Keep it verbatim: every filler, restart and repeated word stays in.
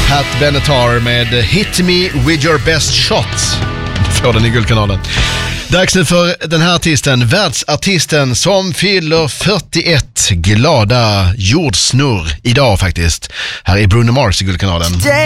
Pat Benatar med Hit Me With Your Best Shot. Får den i Guldkanalen. Dags nu för den här artisten, världsartisten som fyller fyrtioett, glada jordsnurr idag faktiskt. Här är Bruno Mars i Guldkanalen.